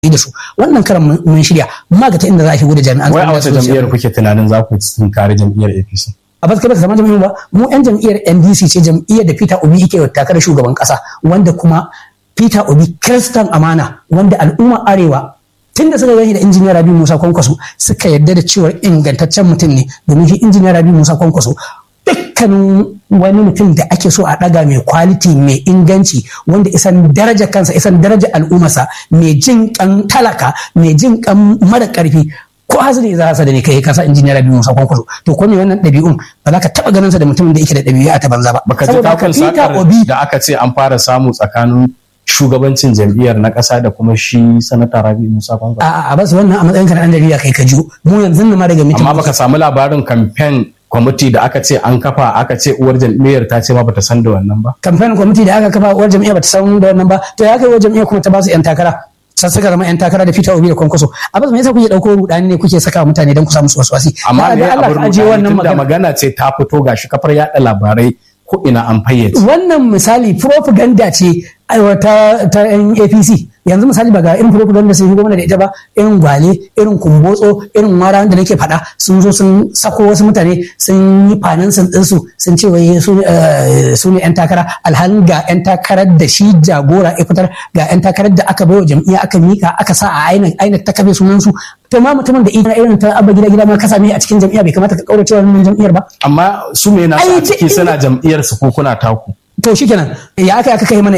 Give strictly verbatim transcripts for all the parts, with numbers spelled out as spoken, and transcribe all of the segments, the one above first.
da su wannan karan mun shirya ma ga ta inda za a shigo da jami'an wai a wata jam'iyyar kuke tunanin za ku tunkari jam'iyyar A P C a ba ka zama jam'iyyar ba mu yan jam'iyyar N D C ce jam'iyyar da Peter Obi yake takarar shugaban kasa wanda kuma Peter Obi kristan amana wanda al'umma arewa tun da suka gani da injiniyar Rabi Musa Kwankwaso suka yarda da cewa ingantaccen mutum ne domin shi injiniyar Rabi Musa Kwankwaso dukkanin wani mutum da ake so a ɗaga mai kwaliti mai inganci wanda isan daraja kansa isan daraja al'ummarsa mai jin kan talaka mai jin kan mara karfi ko hazari za sa da ne kai kasa injiniyar Rabi Musa Kwankwaso to ko me wannan ɗabi'un ba za ka taɓa ganin sa da mutumin da yake da ɗabi'a ta banza ba baka ji takun sakar da aka ce an fara samu tsakanin shugabancin jam'iyyar na ƙasa da kuma shi sanata Rabi Musa Kwankwaso a a bas wannan a matsayin ka na ɗan jarida kai ka jiyo mu yanzu ma daga mitin amma baka samu labarin campaign kwamiti da aka ce an kafa aka ce uwar jam'iyyar ta ce ma bata san da wannan ba campaign kwamiti da aka kafa uwar jam'iyyar bata san da wannan ba to ya kai uwar jam'iyyar kuma ta ba su yan takara sai suka zama yan takara da Peter Obi da Kwankwaso abin me yasa kuke dauko rudani ne kuke saka mutane don ku samu waswasi amma ne Allah ka aje wannan magana magana ce ta fito gashi kafar yada labarai ko ina an fayyace wannan misali propaganda ce ta ta yan A P C yanzu misali ba ga irin propaganda sun shigo mana da ita ba irin gwale irin kumbotso irin mara da nake faɗa sun zo sun sako wasu mutane sun yi finansin ɗinsu sun ce wai su ne yan takara alhalin ga yan takarar da shi jagora ya fitar ga yan takarar da aka baiwa jam'iyya aka mika aka sa a aina ta kafe sunan su to ma mutumin da ita irin ta abba gida gida ma ka same a cikin jam'iyya bai kamata ka kaurace wannan jam'iyyar ba amma su me na a ciki suna jam'iyyar su ko kuna taku to shikenan ya aka aka kai mana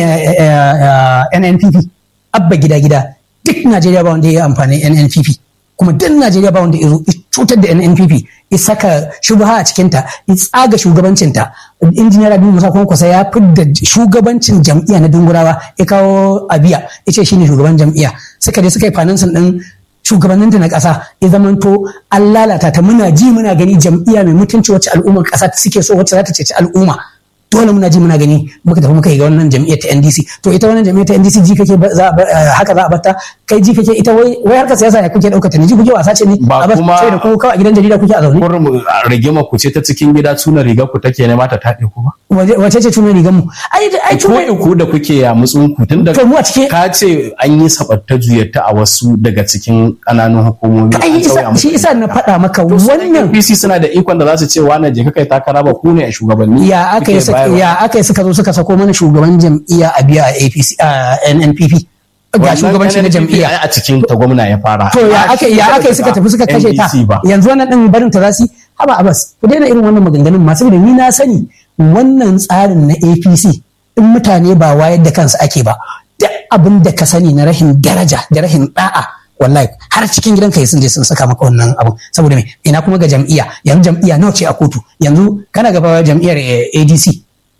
N N P P abba gida gida duk Najeriya ba wanda ya yi amfani N N P P kuma duk Najeriya ba wanda ya zo cutar da N N P P ya saka shubha a cikinta ya tsaga shugabancinta injiniyar Rabi Musa Kwankwaso ya fidda shugabancin jam'iyya na Dungurawa ya kawo Abiya ya ce shine shugaban jam'iyya suka je suka yi finansin din shugabanninta na ƙasa ya zamanto an lalata ta muna ji muna gani jam'iyya mai mutunci wacce al'ummar ƙasa suke so wacce za ta ceci al'umma dole muna ji muna gani muka tafi muka yi ga wannan jam'iyyar ta N D C to ita wannan jam'iyyar ta N D C ji kake haka za a batta kai ji kake ita wai wai harkar siyasa ya kuke dauka ta ne ji kuke wasa ce ne ba kuma sai da ku kawai a gidan jarida kuke a zaune kurum rigima ku ce ta cikin gida tuna rigar ku take ne mata taɗe ku ba wace ce tuna rigar mu ai ai tuna ku da kuke ya mutsun ku tunda to mu a cikin ka ce an yi sabatta juyarta a wasu daga cikin kananun hukumomi ai shi isa na faɗa maka wannan P C suna da ikon da za su ce wannan je kai takara ba ku ne a shugabanni ya aka yi ya aka yi suka zo suka sako mana shugaban jam'iyya a biya a A P C a N N P P ga shugabanci na jam'iyya a cikin ta gwamna ya fara to ya aka ya aka suka tafi suka kashe ta yanzu wannan din barin ta zasu haba Abbas ku daina irin wannan maganganun masu da ni na sani wannan tsarin na A P C in mutane ba wayar da kansu ake ba duk abin da ka sani na rahin daraja da rahin da'a wallahi har cikin gidanka sun je sun saka maka wannan abu saboda me ina kuma ga jam'iyya yanzu jam'iyya nawa ce a kotu yanzu kana gaba jam'iyyar A D C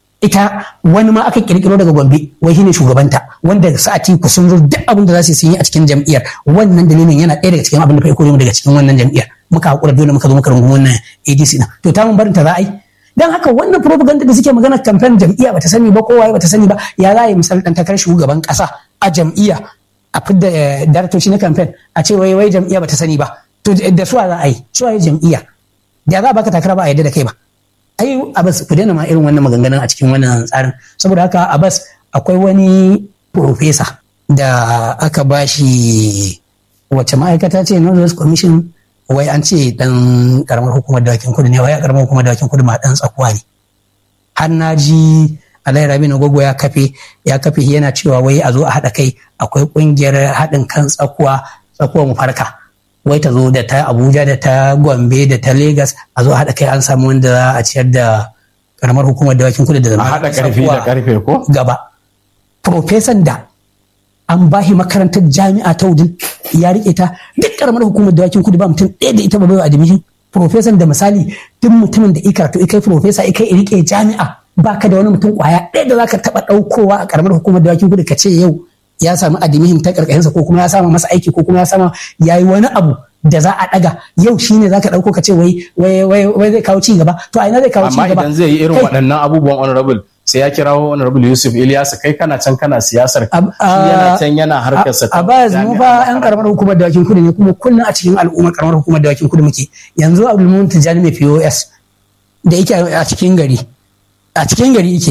ita wani ma aka kirkiro daga Gombe wai shine shugabanta wanda sa'ati ku sun zo duk abin da za su yi a cikin jam'iyyar wannan dalilin yana ɗaya daga cikin abin da fa koyo mu daga cikin wannan jam'iyyar muka hakura dole muka zo muka rungu wannan A D C din to ta mun barin ta za a yi dan haka wannan propaganda da suke magana campaign jam'iyya bata sani ba kowa bata sani ba ya za yi misali dan takarar shugaban kasa a jam'iyya a fidda daratoci na campaign a ce wai wai jam'iyya bata sani ba to da su za a yi su a jam'iyya da za a baka takara ba a yadda da kai ba ai Abbas ku daina ma irin wannan maganganun a cikin wannan tsarin saboda haka Abbas akwai wani professor da aka bashi wacce ma'aikata ce Northwest Commission wai an ce dan karamar hukumar dawakin kudu ne wai karamar hukumar dawakin kudu ma dan tsakuwa ne har na ji Alai Rabi na gogo ya kafe ya kafe yana cewa wai a zo a haɗa kai akwai ƙungiyar haɗin kan tsakuwa tsakuwa mu farka wai ta zo da ta Abuja da ta Gombe da ta Lagos a zo haɗa kai an samu wanda za a ciyar da karamar hukumar dawakin kudu da zama a haɗa ƙarfi da ƙarfe ko gaba profesan da an bashi makarantar jami'a ta Wudil ya rike ta duk karamar hukumar dawakin kudu ba mutum ɗaya da ita ba bai admission profesan da misali duk mutumin da ika to ikai profesa ikai rike jami'a baka da wani mutum kwaya ɗaya da zaka taɓa ɗaukowa a karamar hukumar dawakin kudu ka ce yau ya samu admission ta karkashinsa ko kuma ya samu masa aiki ko kuma ya samu yayi wani abu da za a daga yau shine zaka dauko ka ce wai wai wai zai kawo ci gaba to a ina zai kawo ci gaba amma idan zai yi irin waɗannan abubuwan honorable sai ya kirawo honorable Yusuf Ilyas kai kana can kana siyasar shi yana can yana harkar sa a ba mu fa yan karamar hukumar dawakin kudu ne kuma kullun a cikin al'ummar karamar hukumar dawakin kudu muke yanzu Abdulmumin Tijani mai P O S da yake a cikin gari a cikin gari yake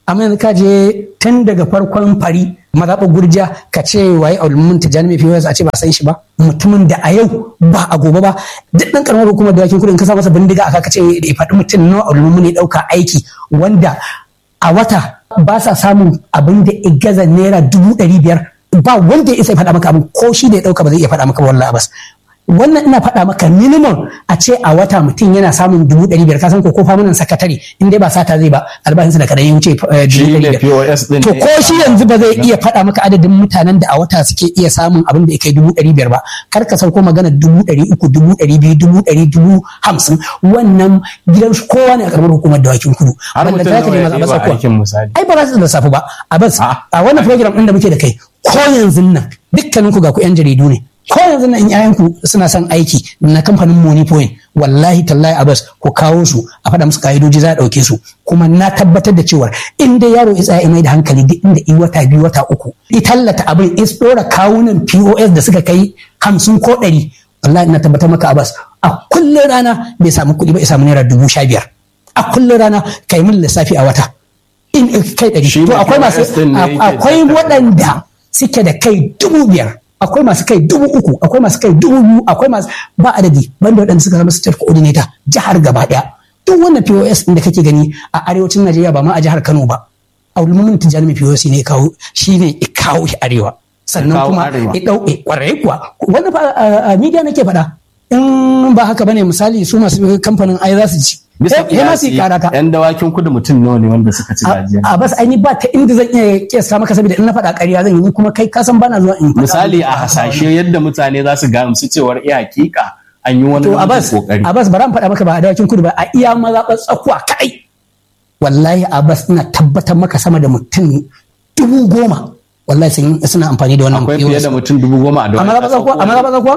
amma yanzu ka je tun daga farkon fari mazaɓar gurja ka ce waye Abdulmumin Tijjani mai fiye a ce ba san shi ba, mutumin da a yau ba a gobe ba duk ɗan karamar hukumar dawakin kudu in ka sa masa bindiga aka ka ce ya faɗi mutum nawa Abdulmumin ya ɗauka aiki wanda a wata ba sa samun abin da igaza naira dubu ɗari biyar, ba wanda ya isa ya faɗa maka abin ko shi da ya ɗauka ba zai iya faɗa maka wallahi Abbas. Wannan ina faɗa maka minimum a ce a wata mutum yana samun dubu ɗari biyar, kasan ko ko famunan sakatare in dai ba sata zai ba albashinsa da kadan ya wuce dubu ɗari biyar. To ko shi yanzu ba zai iya faɗa maka adadin mutanen da a wata suke iya samun abin da ya kai dubu ɗari biyar ba. Kar ka sauko magana dubu ɗari uku, dubu ɗari biyu, dubu ɗari, dubu hamsin, wannan gidan kowa ne a karamar hukumar dawakin kudu. Har mutum nawa ya ba aikin misali. Ai ba za su lissafu ba. A bas a wannan program ɗin da muke da kai ko yanzu nan dukkaninku ga ku 'yan jaridu ne. Ko yanzu na in yayanku suna son aiki na kamfanin Money Point, wallahi tallahi Abbas ku kawo su a faɗa musu ka'idoji za a ɗauke su, kuma na tabbatar da cewa in dai yaro ya tsaya mai da hankali duk inda i wata biyu wata uku i tallata abin is ɗora kawunan P O S da suka kai hamsin ko ɗari, wallahi na tabbatar maka Abbas a kullum rana bai samu kuɗi ba ya samu naira dubu sha biyar a kullum rana kai min lissafi a wata in kai ɗari. To akwai masu akwai waɗanda suke da kai dubu biyar, akwai masu kai dubu uku, akwai masu kai dubu biyu, akwai masu ba adadi banda waɗanda suka zama state coordinator jihar gaba ɗaya. Duk wannan P O S ɗin da kake gani a arewacin Najeriya ba ma a jihar Kano ba, Abdulmumin Tijjani mai P O S ne kawo shi ne ya kawo shi arewa, sannan kuma ya ɗauke ƙwarai kuwa wanda a media nake faɗa in ba haka bane misali su masu kamfanin ai za su ci. Yan dawakin kudu mutum nawa ne wanda suka ci gajiya? A bas aini ba ta inda zan iya kiyasta maka saboda in na faɗa ƙarya zan yi kuma kai kasan bana zuwa in misali a hasashe yadda mutane za su gamsu cewar iya hakika an yi wani kokari. A bas bara in faɗa maka ba a dawakin kudu ba a iya mazaɓar tsakuwa kai. Wallahi a bas ina tabbatar maka sama da mutum dubu goma wallahi suna amfani da wannan. Akwai fiye da mutum dubu goma a dawakin tsakuwa. A mazaɓar tsakuwa?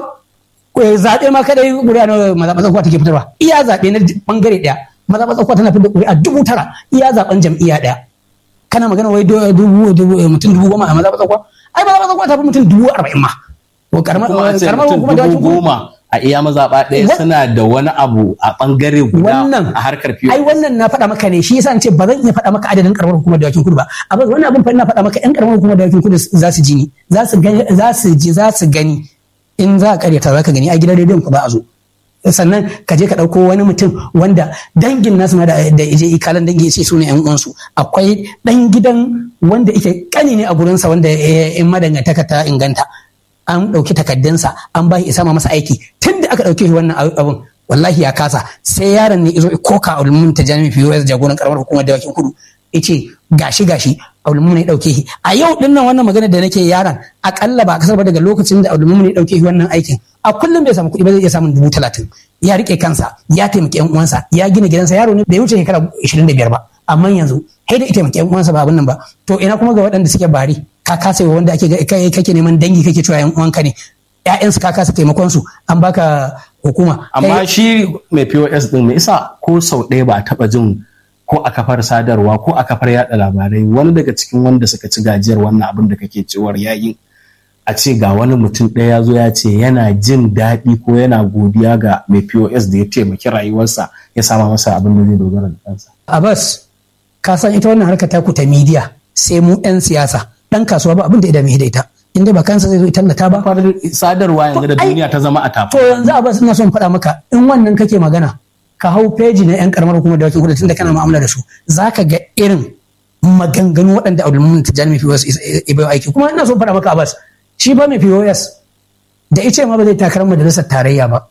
Zaɓe ma kadai ƙuri'a na mazaɓar tsakuwa take fitarwa. Iya zaɓe na bangare ɗaya. Mazaɓar tsakuwa tana fitar ƙuri'a dubu tara iya zaɓen jam'iyya ɗaya. Kana magana wai mutum dubu goma a mazaɓar tsakuwa? Ai mazaɓar tsakuwa ta fi mutum dubu arba'in ma. Karamar hukumar dawakin goma a iya mazaɓa ɗaya suna da wani abu a bangare guda a harkar P O S. Ai wannan na faɗa maka ne shi yasa ce ba zan iya faɗa maka adadin karamar hukumar dawakin kudu ba. Amma wannan abin fa ina faɗa maka ƴan karamar hukumar dawakin kudu za su ji ni, za su gani, za su ji, za su gani. In za a karyata za ka gani a gidan rediyon ku za a zo, sannan ka je ka ɗauko wani mutum wanda dangin nasu ma da ije ikalan dangi sai su ne yan uwansu. Akwai ɗan gidan wanda yake kani ne a gurinsa wanda in madangantaka ta inganta an ɗauki takaddunsa an ba shi isa masa aiki tun da aka ɗauke shi wannan abun wallahi ya kasa sai yaron ne izo koka Abdulmumin Tijjani P O S jagoran karamar hukumar dawakin kudu yace gashi gashi Abdulmumin ya dauke shi a yau din nan wannan magana da nake yaran akalla ba kasar ba daga lokacin da Abdulmumin ya dauke shi wannan aikin a kullum bai samu kuɗi ba zai iya samun dubu talatin ya rike kansa ya taimaki yan uwansa ya gina gidansa yaro ne bai wuce shekara ishirin da biyar ba amma yanzu sai da ita taimaki yan uwansa ba abin nan ba to ina kuma ga waɗanda suke bari ka kasa wanda ake kake neman dangi kake cewa yan uwanka ne ƴaƴansu ka kasa taimakon su an baka hukuma amma shi mai P O S din mai isa ko sau ɗaya ba a taɓa jin ko a kafar sadarwa ko a kafar yada labarai wani daga cikin wanda suka ci gajiyar wannan abin da kake cewar yayi a ce ga wani mutum ɗaya ya zo ya ce yana jin daɗi ko yana godiya ga mai P O S da ya taimaki rayuwarsa ya sama masa abin da zai dogara da kansa. Abbas ka san ita wannan harkar taku ta midiya sai mu ɗan siyasa ɗan kasuwa ba abin da ya dame da ita inda ba kansa zai zo tallata ba. Sadarwa yanzu da duniya ta zama a tafi. To yanzu Abbas ina son faɗa maka in wannan kake magana ka hau feji na 'yan karamar hukumar dawakin kudu tun da kana mu'amala da su za ka ga irin maganganu waɗanda Abdulmumin Tijjani mai P O S ibai aiki kuma ina son faɗa maka Abbas shi ba mai P O S da ice ma ba zai takarar majalisar tarayya ba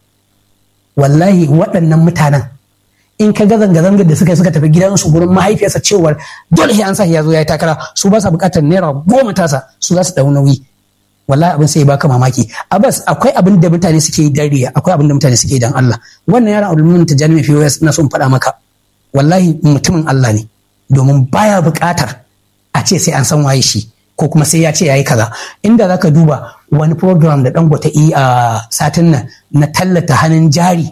wallahi waɗannan mutanen in ka ga zanga-zangar da suka yi suka tafi gidansu gurin mahaifiyarsa cewar dole sai an sa ya zo ya yi takara su ba sa buƙatar naira goma tasa su za su ɗau nauyi wallahi abin sai ya baka mamaki Abbas akwai abin da mutane suke yi dan riya akwai abin da mutane suke yi dan Allah wannan yaron Abdulmumin Tijjani mai P O S na son faɗa maka wallahi mutumin Allah ne domin baya buƙatar a ce sai an san waye shi ko kuma sai ya ce yayi kaza inda zaka duba wani program da Dangote yi a satin nan na tallata hannun jari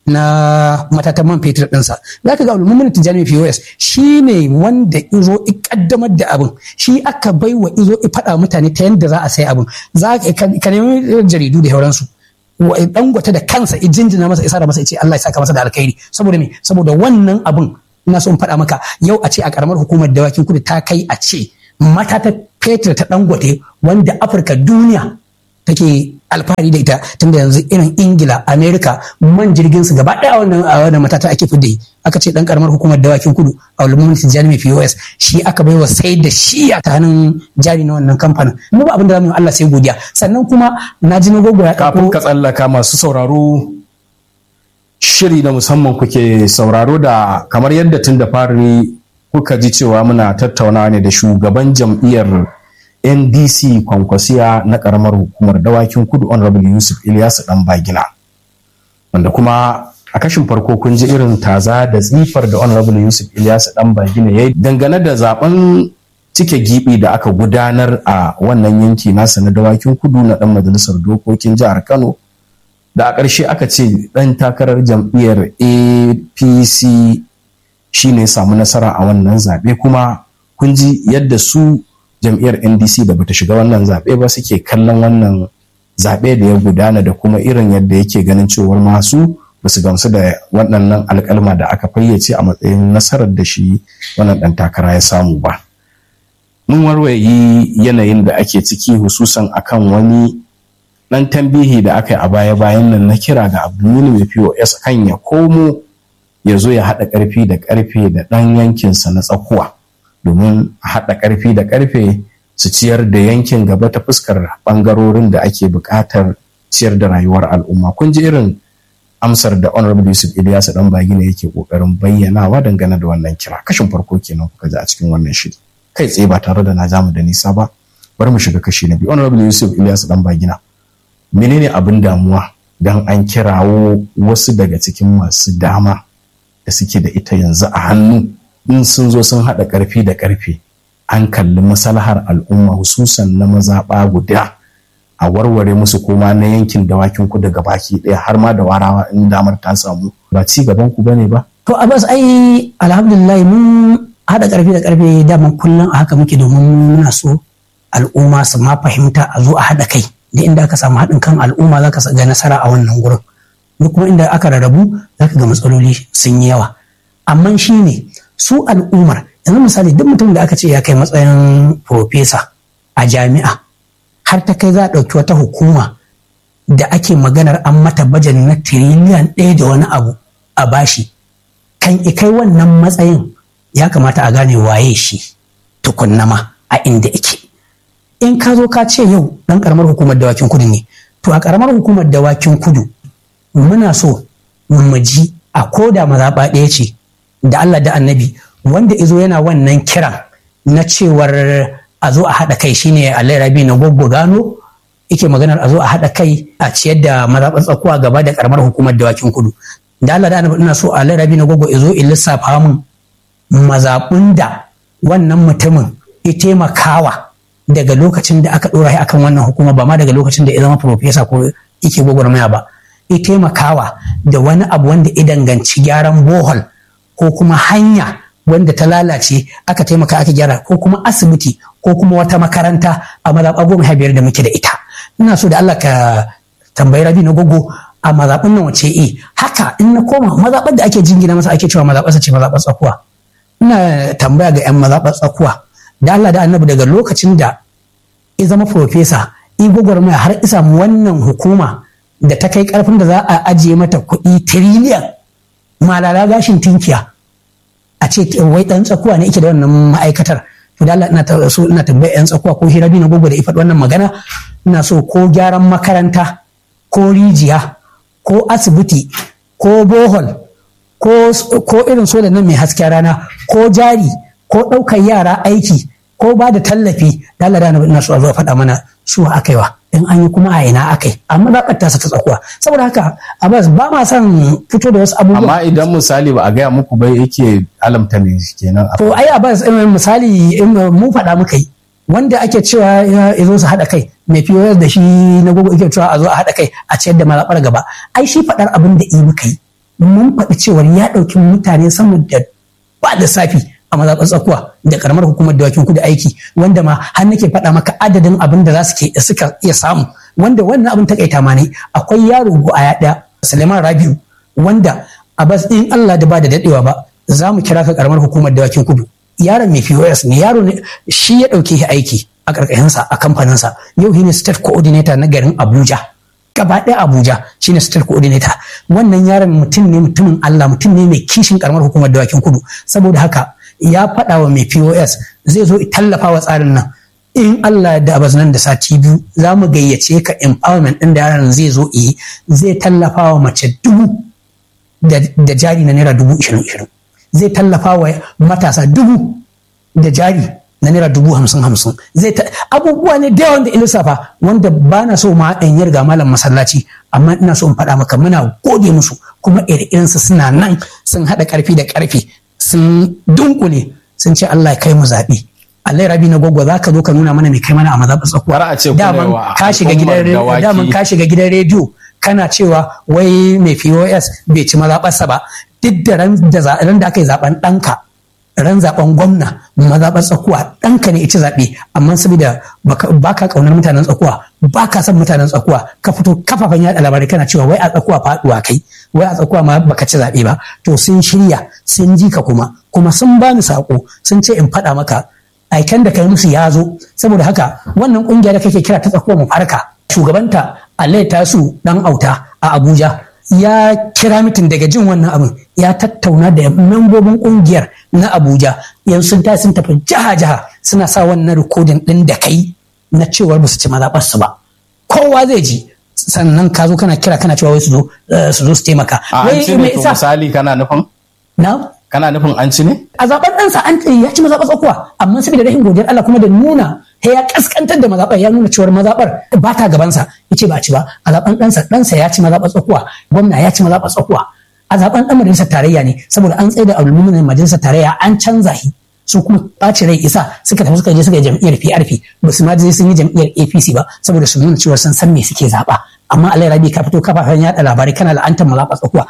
na matatan man fetur ɗinsa za ka ga Abdulmumin Tijjani P O S shi ne wanda izo i kaddamar da abin shi aka bai wa izo i faɗa mutane ta yadda za a sai abin za ka nemi jaridu da sauransu Dangote da kansa i jinjina masa isa da masa ce Allah ya saka masa da alkhairi saboda me saboda wannan abin ina so in faɗa maka yau a ce a karamar hukumar dawakin kudu ta kai a ce matata fetur ta dangote wanda Afirka duniya take alfahari da ita tunda yanzu irin Ingila, Amerika man jirgin su gaba ɗaya wannan a wannan matata ake fidda aka ce dan karamar hukumar dawakin kudu a Ulumumin Tijjani mai P O S shi aka bai wa sai da shi a hannun jari na wannan kamfanin mu ba abin da zamu yi Allah sai godiya sannan kuma na ji na gogo ya kafin ka tsallaka masu sauraro shiri na musamman kuke sauraro da kamar yadda tun da fari kuka ji cewa muna tattaunawa ne da shugaban jam'iyyar N D C kwankwasiya na karamar hukumar dawakin kudu Honorable Yusuf Ilyasu Ɗanbagina wanda kuma a kashin farko kun ji irin taza da tsifar da Honorable Yusuf Ilyasu Ɗanbagina ya yi dangane da zaben cike gibi da aka gudanar a wannan yanki nasa na dawakin kudu na dan majalisar dokokin jihar Kano da a ƙarshe aka ce ɗan takarar jam'iyyar A P C shi ne samu nasara a wannan zaɓe kuma kun ji yadda su jam'iyyar N D C da bata shiga wannan zaɓe ba suke kallon wannan zaɓe da ya gudana da kuma irin yadda yake ganin cewar masu ba su gamsu da waɗannan alƙalma da aka fayyace a matsayin nasarar da shi wannan ɗan takara ya samu ba. Mun warwayi yanayin da ake ciki hususan akan wani ɗan tambihi da aka yi a baya-bayan nan na kira ga Abdulmumin mai P O S kan ya komo ya zo ya haɗa ƙarfi da ƙarfe da ɗan yankinsa na tsakuwa domin haɗa ƙarfi da ƙarfe su ciyar da yankin gaba ta fuskar ɓangarorin da ake buƙatar ciyar da rayuwar al'umma. Kun ji irin amsar da Honorable Yusuf Ilyasu Ɗanbagina yake ƙoƙarin bayyanawa dangane da wannan kira. Kashin farko kenan kuka ji a cikin wannan shiri. Kai tsaye ba tare da na jamu da nisa ba, bari mu shiga kashi na biyu. Honorable Yusuf Ilyasu Ɗanbagina, menene abin damuwa don an kirawo wasu daga cikin masu dama da suke da ita yanzu a hannu in sun zo sun haɗa ƙarfi da ƙarfe an kalli maslahar al'umma hususan na mazaɓa guda a warware musu koma na yankin dawakin ku daga baki ɗaya har ma da warawa in damar ta samu ba ci gaban ku bane ba. To Abbas ai alhamdulillah mun haɗa ƙarfi da ƙarfe daman kullum a haka muke domin muna so al'umma su ma fahimta a zo a haɗa kai da inda aka samu haɗin kan al'umma za ka ga nasara a wannan gurin duk kuma inda aka rarrabu za ka ga matsaloli sun yi yawa amma shi ne su al'ummar yanzu misali duk mutum da aka ce ya kai matsayin profesa a jami'a har ta kai za a ɗauki wata hukuma da ake maganar an mata bajan na tiriliyan ɗaya da wani abu a bashi kan ikai wannan matsayin ya kamata a gane waye shi tukunnama a inda ike in ka zo ka ce yau ɗan ƙaramar hukumar dawakin kudu ne to a ƙaramar hukumar dawakin kudu muna so mu ji a koda mazaɓa ɗaya ce da Allah da annabi wanda izo yana wannan kiran na cewar a zo a haɗa kai shine Allah rabi na goggo gano yake maganar a zo a haɗa kai a ciyar da mazaɓar tsakuwa gaba da ƙaramar hukumar dawakin kudu da Allah da annabi ina so Allah rabi na goggo izo in lissafa mun mazaɓun da wannan mutumin ya taimakawa daga lokacin da aka ɗora shi akan wannan hukuma ba ma daga lokacin da ya zama profesa ko yake gwagwarmaya ba ya taimakawa da wani abu wanda ya danganci gyaran bohol ko kuma hanya wanda ta lalace aka taimaka aka gyara ko kuma asibiti ko kuma wata makaranta a mazaɓa goma sha biyar da muke da ita ina so da Allah ka tambayi Rabi na gogo a mazaɓin nan wace e haka in na koma mazaɓar da ake jingina masa ake cewa mazaɓarsa ce mazaɓar tsakuwa ina tambaya ga 'yan mazaɓar tsakuwa da Allah da annabi daga lokacin da ya zama profesa i gwagwarmaya har isa wannan hukuma da ta kai karfin da za a ajiye mata kuɗi tiriliyan malala gashin tinkiya a ce wai ɗan tsakuwa ne yake da wannan ma'aikatar to da Allah ina so ina tambaya 'yan tsakuwa ko hirabi na gogo da ifad wannan magana ina so ko gyaran makaranta ko rijiya ko asibiti ko bohol ko ko irin solar nan mai hasken rana ko jari ko ɗaukar yara aiki ko ba da tallafi da Allah da ina so a zo faɗa mana su aka yi wa in an yi kuma a ina aka yi amma zaɓar tasa ta tsakuwa saboda haka Abbas ba ma son fito da wasu abubuwa amma idan misali ba a gaya muku bai yake alamta ne kenan to ai Abbas misali mu faɗa muka yi wanda ake cewa ya zo su haɗa kai mai P O S da shi na gogo ake cewa a zo a haɗa kai a ciyar da mazaɓar gaba ai shi faɗar abin da yi muka yi mun faɗi cewar ya ɗauki mutane sama da ba da safi a mazaɓar tsakuwa da karamar hukumar dawakin kudu aiki wanda ma har nake faɗa maka adadin abin da za su ke suka iya samu wanda wannan abin takaita ma ne akwai yaro a yaɗa Suleiman Rabiu wanda Abbas in Allah da ba da daɗewa ba za mu kira ka karamar hukumar dawakin kudu. Yaron mai P O S ne, yaro ne shi ya ɗauke shi aiki a ƙarƙashinsa a kamfaninsa. Yau shi ne state coordinator na garin Abuja. Gaba ɗaya Abuja shi ne state coordinator. Wannan yaron mutum ne mutumin Allah, mutum ne mai kishin karamar hukumar dawakin kudu. Saboda haka ya faɗa wa mai P O S zai zo tallafa wa tsarin nan. In Allah da abas nan da sati biyu za mu gayyace ka empowerment ɗin da yaron zai zo yi, zai tallafa wa mace dubu da jari na naira dubu ishirin ishirin. Zai tallafa wa matasa dubu da jari na naira dubu hamsin hamsin. Zai abubuwa ne da yawan da lissafa wanda ba na so ma in yarga malam masallaci, amma ina so in faɗa maka muna gode musu, kuma ire-irensu suna nan sun haɗa ƙarfi da ƙarfi sun dunkule sun ce Allah ya kai mu zaɓi. Allah rabi na gwaggwa za ka zo ka nuna mana mai kai mana a mazaɓar tsakuwa. Daman ka shiga gidan daman ka shiga gidan rediyo kana cewa wai mai P O S bai ci mazaɓarsa ba, duk da ran da aka yi zaɓen ɗanka, ran zaɓen gwamna mazaɓar tsakuwa ɗanka ne ya ci zaɓe, amma saboda ba ka ƙaunar mutanen tsakuwa, ba ka son mutanen tsakuwa, ka fito kafafen yaɗa labarai kana cewa wai a tsakuwa faɗuwa kai, wai a tsakuwa ma baka ci zaɓe ba. To sun shirya, sun ji ka kuma kuma sun bani saƙo, sun ce in faɗa maka aikan da kai musu ya zo. Saboda haka wannan kungiya da kake kira ta tsakuwa mu farka, shugabanta Allah Tasu dan auta a Abuja ya kira mitin. Daga jin wannan abin ya tattauna da membobin kungiyar na Abuja, yanzu sun tafi sun tafi jaha jaha suna sa wannan rikodin din da kai na cewar ba su ci mazaɓar su ba, kowa zai ji. Sannan ka zo kana kira kana cewa wai su zo su zo su taimaka. Wai me yasa misali kana nufin na kana nufin an ci ne a zaben ɗansa? An ya ci mazaɓar tsakuwa, amma saboda rashin godiyar Allah kuma da nuna ya kaskantar da mazaɓar, ya nuna cewar mazaɓar ba ta gabansa, ya ce ba a ci ba. A zaben ɗansa ɗansa ya ci mazaɓar tsakuwa, gwamna ya ci mazaɓar tsakuwa. A zaben ɗan majalisar tarayya ne, saboda an tsaye da alumumin majalisar tarayya an canza shi, su kuma ɓaci rai isa suka tafi suka je suka yi jam'iyyar P R P, ba su ma je sun yi jam'iyyar A P C ba, saboda su nuna cewa sun san me suke zaɓa. Amma Allah rabi ka fito kafafen yaɗa labarai kana la'antar mazaɓar tsakuwa,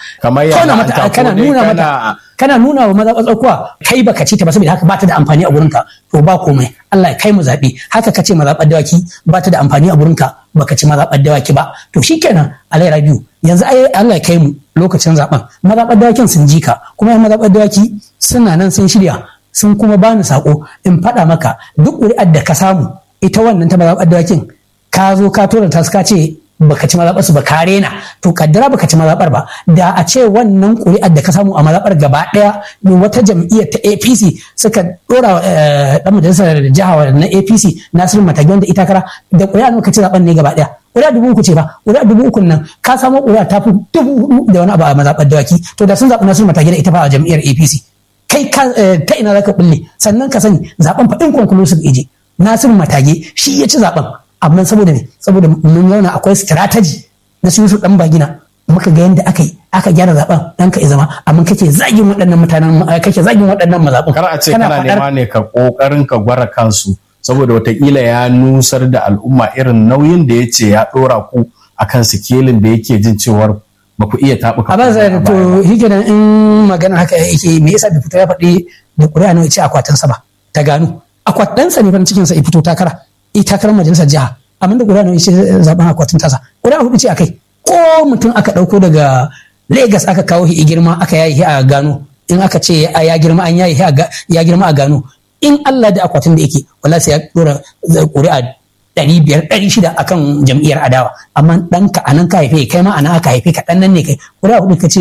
kana nuna mata kana nuna wa mazaɓar tsakuwa kai baka ci ta ba saboda haka ba ta da amfani a gurinka. To ba komai, Allah ya kai mu zaɓe. Haka kace mazaɓar dawaki ba ta da amfani a gurinka, baka ci mazaɓar dawaki ba. To shikenan Allah rabi yanzu ai Allah ya kai mu lokacin zaɓen, mazaɓar dawakin sun ji ka, kuma yan mazaɓar dawaki suna nan sun shirya, sun kuma bani sako in faɗa maka duk ƙuri'ar da ka samu ita wannan ta mazaɓar dawakin ka zo ka tura ta ka ce baka ci mazaɓar su ba, ka rena. To kaddara baka ci mazaɓar ba, da a ce wannan ƙuri'ar da ka samu a mazaɓar gaba ɗaya wata jam'iyyar ta A P C suka ɗora ɗan majalisar jiha na A P C Nasiru Matagi wanda ita kara da ƙuri'a nawa ka ci zaɓen ne gaba ɗaya? Ƙuri'a dubu uku ce ba, ƙuri'a dubu uku nan ka samu ƙuri'a ta fi dubu hudu da wani abu a mazaɓar dawaki. To da sun zaɓi Nasiru Matagi da ita fa a jam'iyyar A P C, kai ta ina za ka ɓulle? Sannan ka sani zaɓen fa inconclusive ije, Nasiru Matagi shi ya ci zaɓen, amma saboda ne saboda mun zauna akwai strategy na su Yusuf dan bagina, muka ga yadda aka yi aka gyara zaben dan ka zama, amma kake zagin waɗannan mutanen, kake zagin waɗannan mazaɓun. Kar a ce kana nema ne ka kokarin ka gwara kansu saboda watakila ya nusar da al'umma irin nauyin da ya ce ya ɗora ku akan sikelin da yake jin cewar ba ku iya taɓuka. A ba zai to hikinan in magana haka yake me yasa bai fito ya faɗi da ƙuri'a nawa ya ce akwatinsa ba ta gano akwatinsa ne farin cikinsa ya fito takara ita takarar majalisar jiha, amma da ƙuri'a nawa ya ce zaɓen akwatin tasa ƙuri'a hudu ce akai. Ko mutum aka ɗauko daga Legas aka kawo shi girma aka yayi a Gano, in aka ce ya girma an yayi ya girma a Gano, in Allah da akwatin da yake wallahi sai ya ɗora ƙuri'a ɗari biyar ɗari shida akan jam'iyyar adawa, amma ɗanka a nan ka haife kai ma a nan aka haife ka ɗan nan ne kai ƙuri'a hudu ka ce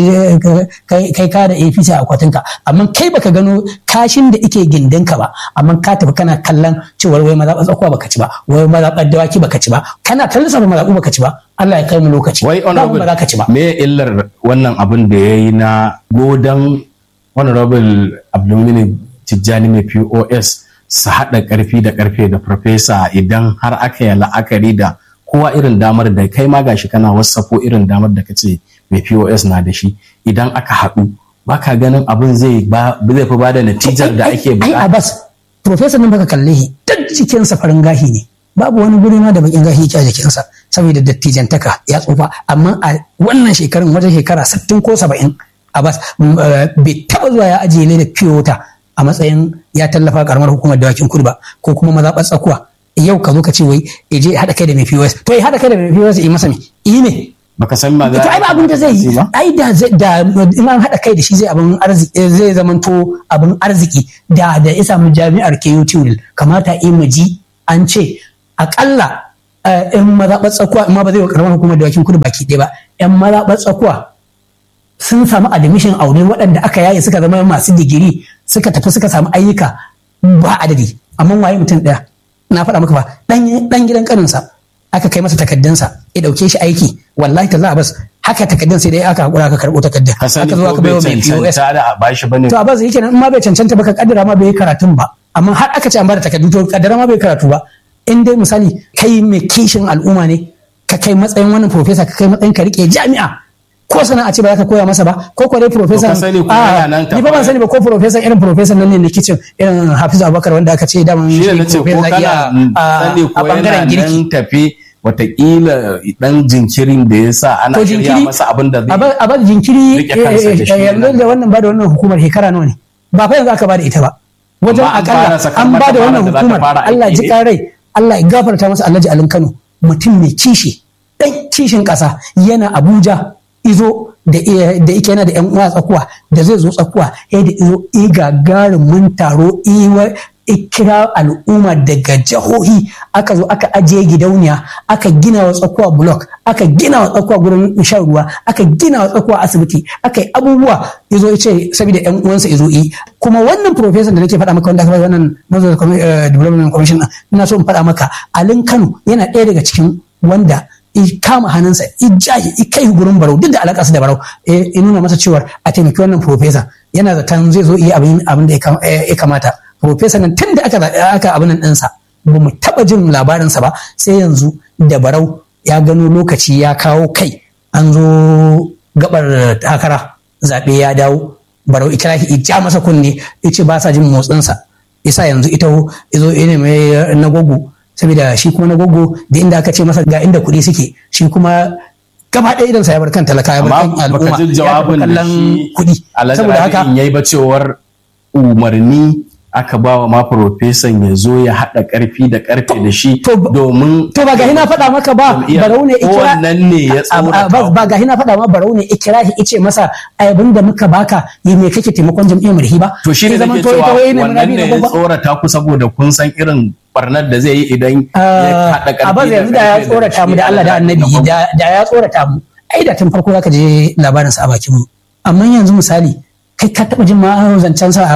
kai ka da A P C a akwatinka, amma kai baka gano kashin da ike gindinka ba, amma ka tafi kana kallon cewar wai mazaɓar tsakuwa baka ci ba, wai mazaɓar dawaki baka ci ba, kana ta lissafa mazaɓu baka ci ba. Allah ya kai mu lokaci wai honorable ba za ka ci ba. Me illar wannan abin da yayi na godan honorable Abdulmumin Tijjani mai P O S su haɗa ƙarfi da ƙarfe da farfesa idan har aka yi la'akari da kowa irin damar da kai ma gashi kana wasafo irin damar da kace mai P O S na da shi, idan aka haɗu baka ganin abin zai zai fi bada natijar da ake buƙata. Ai Abbas, professor nan baka kalle shi duk jikinsa farin gashi ne, babu wani guri ma da bakin gashi yake a jikinsa saboda dattijantaka ya tsufa, amma a wannan shekarun wajen shekara sittin ko saba'in Abbas bai taɓa zuwa ya ajiye ne da piyota a matsayin ya tallafa karamar hukumar dawakin kudu ba ko kuma mazaɓar tsakuwa. Yau ka zo ka ce wai ya je haɗa kai da mai P O S, to ya haɗa kai da mai P O S yi masa me yi ne baka san ma to ai ba abin da zai yi ai da da in an haɗa kai da shi zai abin arziki zai zamanto abin arziki da da ya samu jami'ar K U T kamata yi mu ji an ce akalla yan mazaɓar tsakuwa amma ba zai wa karamar hukumar dawakin kudu baki ɗaya ba yan mazaɓar tsakuwa sun samu admission aure waɗanda aka yaye suka zama masu digiri suka tafi suka samu ayyuka ba adadi amma waye mutum ɗaya na faɗa maka ba ɗan gidan ƙaninsa aka kai masa takaddunsa ya ɗauke shi aiki wallahi ta za a bas haka takaddun sai dai aka haƙura aka karɓo takaddun aka zo aka bai wa mai P O S to a bas yake nan in ma bai cancanta ba ka kaddara ma bai karatun ba amma har aka ce an bada takardu to kaddara ma bai karatu ba in dai misali kai mai kishin al'umma ne ka kai matsayin wannan profesa ka kai matsayin ka rike jami'a ko sana'a ce ba za ka koya masa ba ko ko dai profesa a ni ba ban sani ba ko profesa irin profesa nan ne na kitchen irin Hafiz Abubakar wanda aka ce daman shi profesa iya a bangaren girki tafi watakila dan jinkirin da ya sa ana shirya masa abin da zai a ba jinkiri yanzu da wannan ba da wannan hukumar shekara nawa ne ba fa yanzu aka ba da ita ba wajen akalla an ba da wannan hukumar Allah ji rai Allah ya gafarta masa Alhaji Alin Kano mutum mai kishi dan kishin kasa yana Abuja izo da da yake yana da yan uwa tsakuwa da zai zo tsakuwa ya da izo i gagarumin taro i kira al'umma daga jihohi aka zo aka ajiye gidauniya aka gina wa tsakuwa block aka gina wa tsakuwa gurin shan ruwa aka gina wa tsakuwa asibiti aka yi abubuwa yazo ya ce saboda yan uwansa yazo yi kuma wannan professor da nake faɗa maka wanda aka bai wannan Northern Development Commission ina so in faɗa maka Alin Kano yana ɗaya daga cikin wanda i kama hannunsa i jahi i kai gurin Barau duk da alaƙarsa da Barau ya nuna masa cewa a taimaki wannan professor yana zaton zai zo yi abin abin da ya kamata professor nan tun da aka aka abin nan ɗinsa ba mu taɓa jin labarinsa ba sai yanzu da Barau ya gano lokaci ya kawo kai an zo gabar takara zaɓe ya dawo Barau ikira ya ja masa kunne ya ce ba sa jin motsinsa yasa yanzu ita izo ne mai na gogo saboda shi kuma na gogo da inda aka ce masa ga inda kuɗi suke shi kuma gaba ɗaya idan sa ya bar kan talaka ya bar kan al'umma ya bar kallon kuɗi saboda haka yayi bacewar umarni aka ba wa ma profesan ya zo ya haɗa ƙarfi da ƙarfe da shi domin to ba ga hina faɗa maka ba Barau ne ikira wannan ne ya tsora ba ga hina faɗa ma Barau ne ikira shi ice masa abin da muka baka ya me kake taimakon jam'iyyar murhi ba to shi ne nake cewa wannan ne ya tsorata ku saboda kun san irin barnar da zai yi idan ya haɗa ƙarfi a ba yanzu da ya tsorata mu da Allah da Annabi da ya tsorata mu ai da tun farko zaka je labarin sa a bakin mu amma yanzu misali kai ka taɓa jin ma zancen sa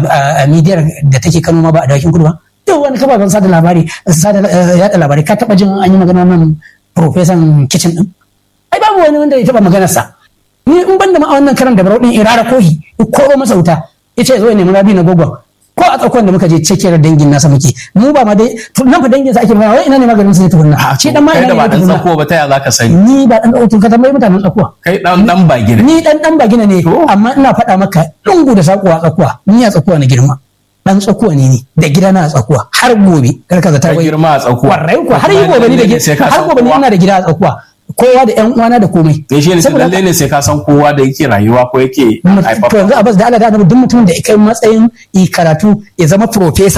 a midiyar da take Kano ma ba a dawakin kudu ba duk wani kafafen sada labari sada yada labari ka taɓa jin an yi magana nan profesan kitchen din ai babu wani wanda ya taɓa maganar sa ni in banda ma a wannan karan da Barau din irara kohi ko koro masa wuta yace zo ya nemi rabi na gogon ko a tsakon da muka je cekiyar dangin nasa muke mu ba ma dai nan fa dangin sa ake magana wai ina ne maganin sa tukunna shi dan ma ina ne ba dan tsako ba ta ya zaka sani ni ba dan tsako ka tambayi mutanen tsakuwa kai dan dan ba gina ni dan dan ba gina ne amma ina faɗa maka lungu da sakuwa tsakuwa ni a tsakuwa na girma dan tsakuwa ne ni da gida na a tsakuwa har gobe kar ka zata wai girma a tsakuwa warai ko har yi gobe ni da gida har gobe ni ina da gida a tsakuwa kowa da yan uwana da komai to shi ne lalle ne sai ka san kowa da yake rayuwa ko yake haifafa to yanzu Abbas da Allah da Annabi duk mutumin da ya kai matsayin yi karatu ya zama professor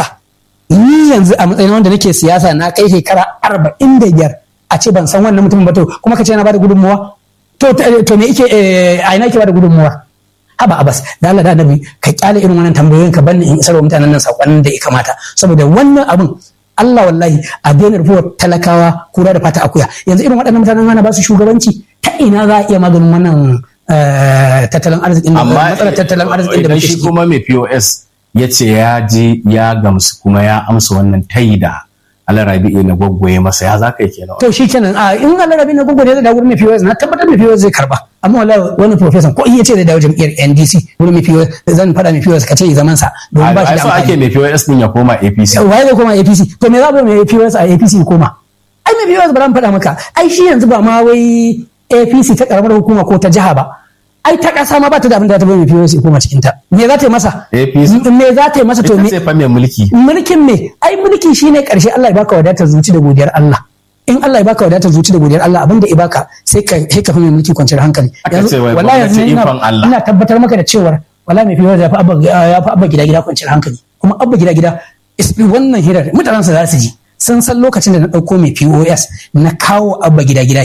ni yanzu a matsayin wanda nake siyasa na kai shekara arba'in da biyar a ce ban san wannan mutumin ba to kuma ka ce na bada gudunmuwa to to me yake a ina yake bada gudunmuwa haba Abbas da Allah da Annabi ka kyale irin wannan tambayoyin ka banni in isarwa mutanen nan sakonnin da ya kamata saboda wannan abin Allah wallahi a daina rufuwar talakawa kura da fata akuya yanzu irin waɗannan mutanen ana ba su shugabanci ta ina za a iya maganin wannan tattalin arzikin da matsalar tattalin arzikin da shi kuma mai P O S ya ce ya je ya gamsu kuma ya amsa wannan tayi da Alarabi na gwaggwaye masa ya za ka yi kenan to shi kenan a in Alarabi na gwaggwaye zai dawo wurin mai P O S na tabbatar mai P O S zai karba amma wallahi wani professor ko iya ce zai dawo jam'iyyar N D C wurin mai P O S zan faɗa mai P O S ka ce zaman sa domin ba shi da amfani ake mai P O S din ya koma A P C wai zai koma A P C to me za mu mai P O S a A P C koma ai mai P O S ba zan faɗa maka ai shi yanzu ba ma wai A P C ta karamar hukuma ko ta jiha ba ai ta kasa ma ba ta da abin da ta bai mai P O S koma cikin ta me za ta yi masa A P C me za ta yi masa to me sai fa mai mulki mulkin me ai mulki shine karshe Allah ya baka wadatar zuci da godiyar Allah in Allah ya baka wadatar zuci da godiyar Allah abinda ya baka sai ka sai ka fi mai mulki kwanciyar hankali wallahi yanzu ina ina tabbatar maka da cewa wallahi mai P O S ya fi abba ya fi abba gida gida kwanciyar hankali kuma abba gida gida wannan hirar mutanen sa za su ji sun san lokacin da na dauko mai P O S na kawo abba gida gida shi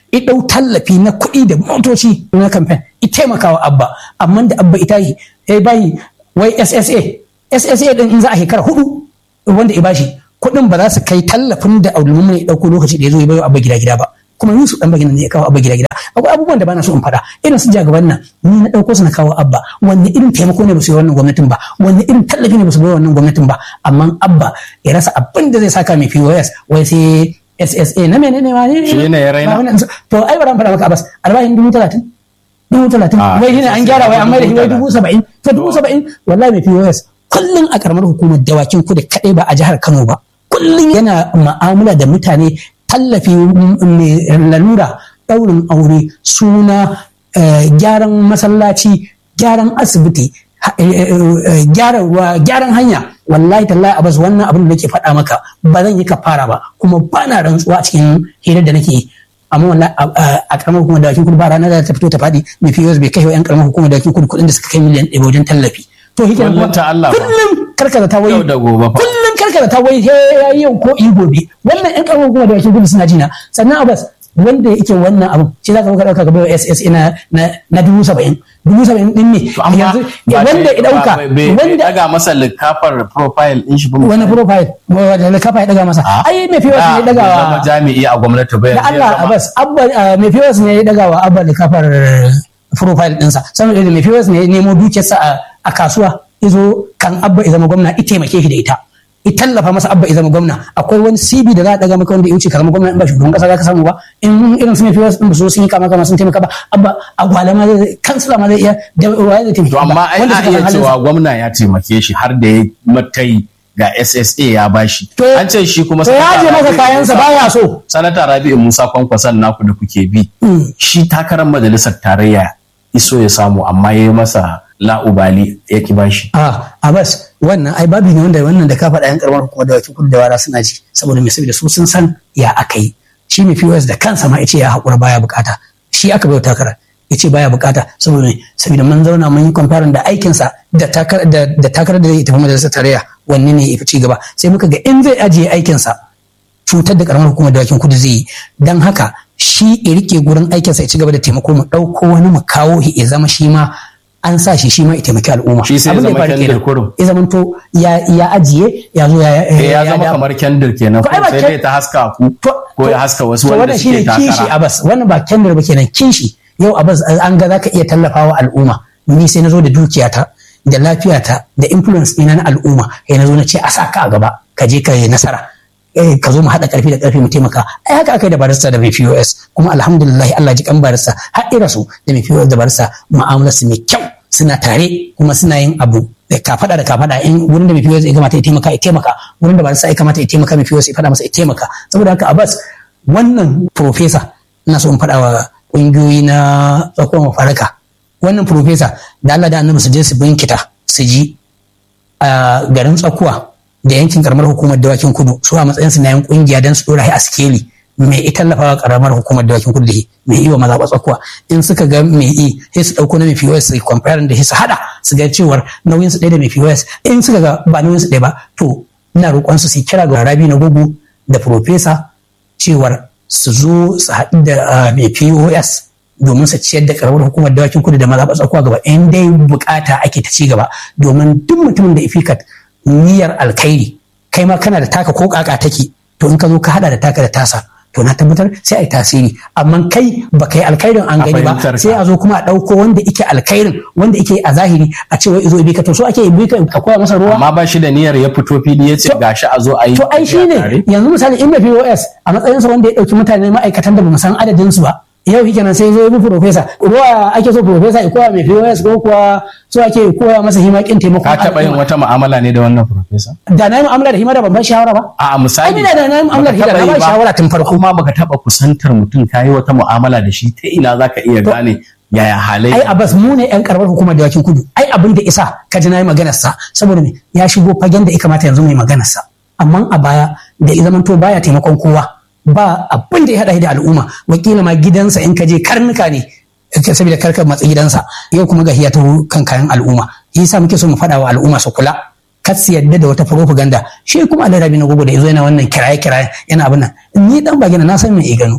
i ɗau tallafi na kuɗi da motoci na kamfen i taimakawa abba amma da abba ita yi ya bayi wai S S A S S A din in za a shekara hudu wanda ya bashi kuɗin ba za su kai tallafin da Abdulmumin ya ɗauko lokaci da ya zo ya bayo abba gida gida ba kuma Yusuf dan bagina ne ya kawo abba gida gida akwai abubuwan da bana so in faɗa irin su jagaban nan ni na ɗauko su na kawo abba wanne irin taimako ne ba su yi wannan gwamnatin ba wanne irin tallafi ne ba su yi wannan gwamnatin ba amma abba ya rasa abin da zai saka mai P O S wai sai S S A na menene ma ne shi ne ya raina to ai bara faɗa maka Abbas albashin dubu talatin dubu talatin wai shine an gyara wai an mai da shi wai dubu saba'in to dubu saba'in wallahi mai P O S kullum a karamar hukumar dawakin kudu kadai ba a jihar Kano ba kullum yana mu'amala da mutane tallafi mai lalura daurin aure suna gyaran masallaci gyaran asibiti gyaran ruwa gyaran hanya wallahi tallahi Abbas wannan abin da nake faɗa maka ba zan yi kafara ba kuma ba na rantsuwa a cikin hirar da nake yi amma wallahi a karamar hukumar dawakin kudu ba ranar da ta fito ta faɗi mai P O S bai kai wa yan karamar hukumar dawakin kudu kuɗin da suka kai miliyan ɗaya wajen tallafi to shi kenan kullum karkata ta wai kullum karkata ta wai he yau ko yi gobe wannan yan karamar hukumar dawakin kudu suna jina sannan Abbas wanda yake wannan abu shi za ka muka dauka gaba S S na na dubu saba'in dubu saba'in din ne yanzu wanda ya dauka wanda daga masa likafar profile din shi wani profile wanda likafa ya daga masa ai mai fiwas ne daga wa jami'i a gwamnati bayan da Allah Abbas abba mai fiwas ne daga wa abba likafar profile dinsa saboda mai fiwas ne nemo dukiyarsa a kasuwa izo kan abba ya zama gwamna ita taimake shi da ita i tallafa masa abba ya zama gwamna akwai wani C V da za a daga maka wanda ya wuce ka zama gwamna in ba shugaban kasa za ka samu ba in irin su ne fiye din ba so sun yi kama kama sun taimaka ba abba a gwala ma zai kansila ma zai iya da waye zai taimaka to amma ai a iya cewa gwamna ya taimake shi har da ya matai ga S S A ya bashi an ce shi kuma to ya je masa kayansa baya so sanata Rabi'u Musa Kwankwason naku da kuke bi shi takarar majalisar tarayya iso ya samu amma yayi masa la'ubali ya ki bashi. A Abbas wannan ai babu ne wanda wannan da ka faɗa yan karamar hukumar dawakin kudu da wara suna ji saboda me saboda su sun san ya aka yi shi mai P O S da kansa ma yace ya haƙura baya bukata shi aka bai takara yace baya bukata saboda saboda mun zauna mun yi comparing da aikinsa da takarar da da takarar da zai tafi majalisar tarayya wanne ne ya fi ci gaba sai muka ga in zai ajiye aikinsa cutar da karamar hukumar dawakin kudu zai yi dan haka shi ya rike gurin aikinsa ya ci gaba da taimako mu ɗauko wani mu kawo shi ya zama shi ma an sa shi shi ma ya taimaki al'umma shi sai ya zama kendir kurum ya zama to ya ajiye ya zo ya ya zama kamar kendir kenan ko sai dai ta haska ku ko ya haska wasu wanda suke takara kishi Abbas wannan ba kendir ba kenan kishi yau Abbas an ga zaka iya tallafawa al'umma ni sai na zo da dukiyata da lafiyata da influence ina na al'umma kai na zo na ce a saka a gaba ka je ka yi nasara ka zo mu haɗa ƙarfi da ƙarfi mu taimaka ai haka aka yi da barista da mai P O S kuma alhamdulillah Allah ji kan barista har ira su da mai P O S da barista mu'amalar su mai kyau suna tare kuma suna yin abu da kafada da kafada in wurin da mai P O S ya kamata ya taimaka ya taimaka wurin da barista ya kamata ya taimaka mai P O S ya faɗa masa ya taimaka saboda haka Abbas wannan professor ina so in faɗa wa ƙungiyoyi na tsakon faraka wannan professor da Allah da annabi su je su binkita su ji a garin tsakuwa da yankin karamar hukumar dawakin kudu su a matsayin su na yan kungiya dan su dora shi a skeli mai ita tallafawa karamar hukumar dawakin kudu da mai yi wa maza tsakuwa in suka ga mai yi sai su dauko na mai P O S su compare da shi su hada su ga cewar nauyin su ɗaya da mai P O S in suka ga ba nauyin su ɗaya ba to ina roƙon su su kira ga Rabi na gugu da professor cewar su zo su haɗu da mai P O S domin su ciyar da karamar hukumar dawakin kudu da maza tsakuwa gaba in dai bukata ake ta ci gaba domin duk mutumin da ifikat niyyar alkhairi kai ma kana da taka ko kaka take to in ka zo ka hada da taka da tasa to na tabbatar sai a yi tasiri amma kai ba kai alkhairin an gani ba sai a zo kuma a ɗauko wanda ike alkhairin wanda ike a zahiri a ce wai izo ibi ka to so ake ibi ka ka koya masa ruwa amma ba shi da niyyar ya fito fili ya ce gashi a zo a yi to ai shine yanzu misali in da P O S a matsayin sa wanda ya dauki mutane ma'aikatan da bamu san adadin su ba yau shi kenan sai zai bi profesa ruwa ake so profesa ya koya mai P O S ko kuwa so ake koya masa himakin taimako ka taɓa yin wata mu'amala ne da wannan profesa da na yi mu'amala da hima da ban ba shawara ba a misali da na yi mu'amala da hima da ba shawara tun farko kuma baka taɓa kusantar mutum ka yi wata mu'amala da shi ta ina zaka iya gane yaya halai ai Abbas mu ne yan karamar hukumar dawakin kudu ai abin da isa ka ji na yi maganar sa saboda me ya shigo fagen da ya kamata yanzu mai maganar sa amma a baya da ya zamanto baya taimakon kowa ba abin da ya haɗa da al'umma wakila ma gidansa in ka je karnuka ne saboda karkar matsa gidansa yau kuma ga hiya ta kan kayan al'umma yasa muke so mu faɗa wa al'umma su kula kar su yadda da wata propaganda shi kuma Allah rabi na gogo da yazo yana wannan kiraye kiraye yana abin nan ni dan bagina na san me ya gano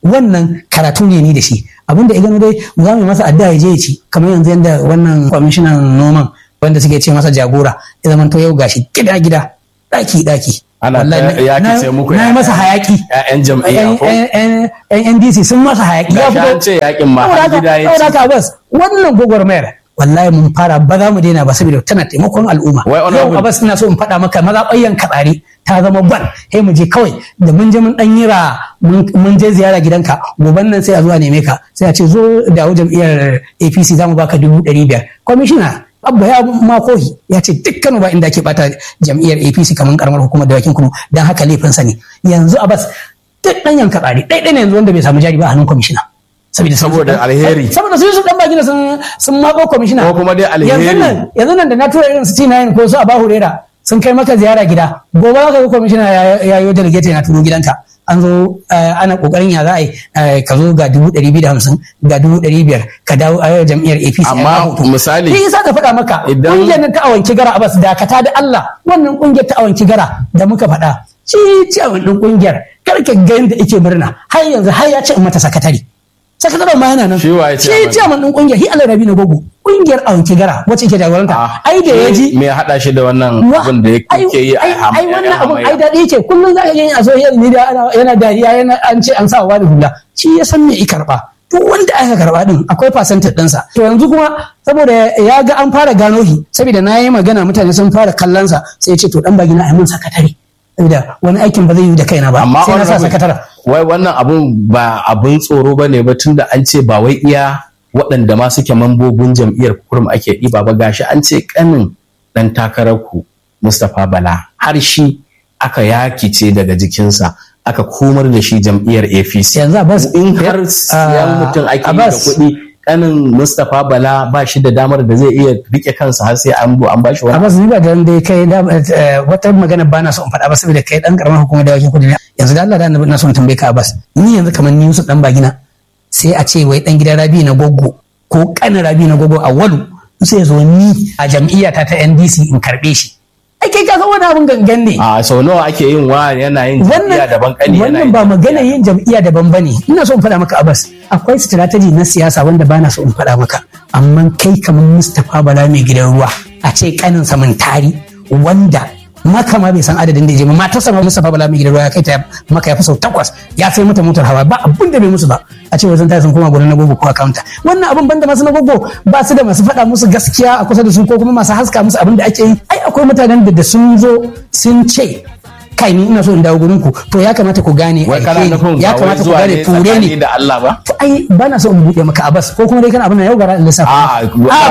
wannan karatu ne ni da shi abinda ya gano dai za mu masa addu'a ya je ya ci kamar yanzu yanda wannan kwamishinan noman wanda suke ce masa jagora ya zama to yau gashi gida gida daki daki ana ya ce muku na masa hayaki ƴaƴan jam'iyya ko ƴan N D C sun masa hayaki ya fito ce yakin ma har gida ya ci saboda bas wannan gogormayar wallahi mun fara ba za mu daina ba saboda tana taimakon al'umma yau Abbas ina so in faɗa maka maza ɓayyan katsari ta zama ban sai mu je kawai da mun je mun dan yira mun je ziyara gidanka goban nan sai a zo a neme ka sai a ce zo dawo jam'iyyar A P C za mu baka dubu ɗari biyar kwamishina abba ya makohi ya ce dukkan ba inda ake bata jam'iyyar A P C kamar karamar hukumar dawakin kudu don haka laifinsa ne yanzu Abbas duk ɗan yanka tsari ɗaiɗai ne yanzu wanda bai samu jari ba a hannun kwamishina saboda saboda alheri saboda su su dan bagina sun sun mako kwamishina ko kuma dai alheri yanzu nan yanzu nan da na tura irin su T nine ko su Aba Hurera sun kai maka ziyara gida gobe za ka ga kwamishina ya yi delegate na turo gidanka an zo ana kokarin ya za a yi ka zo ga dubu ɗari biyu da hamsin ga dubu ɗari biyar ka dawo a jam'iyyar A P C amma misali ni isa ka faɗa maka ƙungiyar ta awanki gara Abbas dakata da Allah wannan ƙungiyar ta awanki gara da muka faɗa ci ci a wannan ƙungiyar karka ga yadda ake murna har yanzu har ya ce in mata sakatare sakataren ma yana nan shi ciyaman ɗin ƙungiyar hi Allah rabi na gogo ƙungiyar awanki gara wacce ke jagoranta ai da ya ji me ya haɗa shi da wannan abin da yake yi ai wannan abin ai daɗi yake kullum za ka gani a social media yana dariya yana an ce an sa wa da hula shi ya san me i karɓa to wanda aka karɓa din akwai percentage ɗinsa to yanzu kuma saboda ya ga an fara gano shi saboda na yi magana mutane sun fara kallonsa sai ya ce to ɗan bagina ai mun sakatare saboda wani aikin ba zai yi da kaina ba sai na sa sakataren wai wannan abun ba abun tsoro ba ne ba tunda an ce ba wai iya waɗanda ma suke mambobin jam'iyyar kurum ake ɗiba ba gashi an ce ƙanin ɗan takararku Mustapha Bala har shi aka yakice daga jikinsa aka komar da shi jam'iyyar A P C yanzu Abbas in har siyan mutum ake yi da kuɗi ƙanin Mustapha Bala ba shi da damar da zai iya rike kansa har sai an an bashi wani Abbas ni ba da dai kai wata magana ba na so in faɗa ba saboda kai dan karamar hukumar da wakin kudi yanzu da Allah da annabi na so in tambaye ka Abbas ni yanzu kamar ni Yusuf dan bagina sai a ce wai dan gidan Rabi na Goggo ko kanin Rabi na Goggo a Walu sai zo ni a jam'iyyata ta N D C in karbe shi ai kai ka san wani abun gangan ne a sau nawa ake yin wa yana yin jam'iyya daban kani wannan ba magana yin jam'iyya daban bane ina so in faɗa maka Abbas akwai strategy na siyasa wanda bana so in faɗa maka amma kai kamar Mustapha Bala mai gidan ruwa a ce kanin sa tari wanda maka ma bai san adadin da ya je ma matarsa ma Mustapha Bala mai gidan ruwa ya kai ta maka ya fi sau takwas ya sai mata motar hawa ba abin da bai musu ba a ce wajen tayi sun koma gurin na gogo ko akawunta wannan abin banda masu na gogo ba su da masu faɗa musu gaskiya a kusa da su ko kuma masu haska musu abin da ake yi ai akwai mutanen da sun zo sun ce kai ni ina so in dawo gurin ku to ya kamata ku gane ya kamata ku gane ture ne da Allah ba to ai bana so in buɗe maka Abbas ko kuma dai kana abin nan yau bara in lissafa a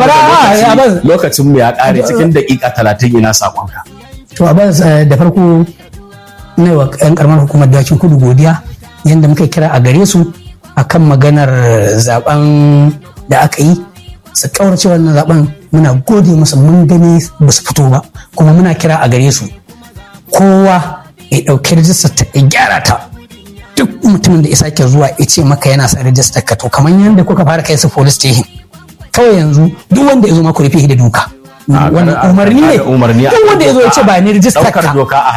a bara lokacin mu ya kare cikin daƙiƙa talatin ina sakonka to Abbas da farko ina wa ƴan karamar hukumar dawakin kudu godiya yanda muka kira a gare su akan maganar zaben da aka yi su kaurace wannan zaben muna gode musu mun gani ba su fito ba kuma muna kira a gare su kowa ya ɗauki rijistar ta ya gyara ta duk mutumin da ya sake zuwa ya ce maka yana sa rijistar ka to kamar yadda kuka fara kai su police station kawai yanzu duk wanda ya zo ma ku rufe da duka wannan umarni ne duk wanda ya zo ya ce ba ni rijistar ka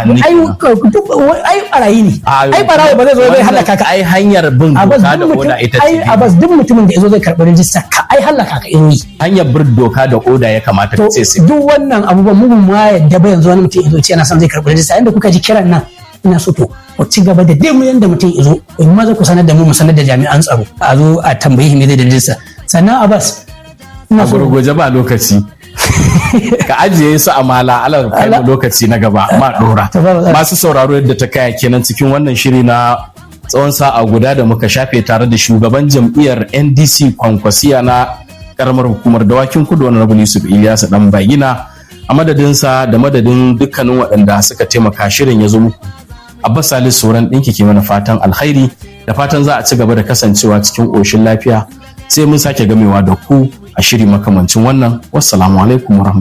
ai barayi ne ai barayi ba zai zo zai halaka ka ai hanyar bin doka da oda ita ce ai Abbas duk mutumin da ya zo zai karɓi rijistar ka ai halaka ka yi hanyar bin doka da oda ya kamata ka ce sai duk wannan abubuwan mu ma yadda ba yanzu wani mutum ya zo ce yana son zai karɓi rijista inda kuka ji kiran nan ina so to ku ci gaba da dai mu yanda mutum ya zo in ma za ku sanar da mu mu sanar da jami'an tsaro a zo a tambaye me zai da rijista sannan Abbas ina so gurguje ba lokaci ka ajiye su a mala alal kai lokaci na gaba ma dora masu sauraro yadda ta kaya kenan cikin wannan shiri na tsawon sa'a guda da muka shafe tare da shugaban jam'iyyar N D C kwankwasiya na karamar hukumar dawakin kudu wani rabu Yusuf Ilyasu dan bagina a madadinsa da madadin dukkanin waɗanda suka taimaka shirin ya zo muku Abbas Salisu Sauran ɗinki ke mana fatan alkhairi da fatan za a ci gaba da kasancewa cikin ƙoshin lafiya sai mun sake gamewa da ku a shiri makamancin wannan wassalamu alaikum warahmatullahi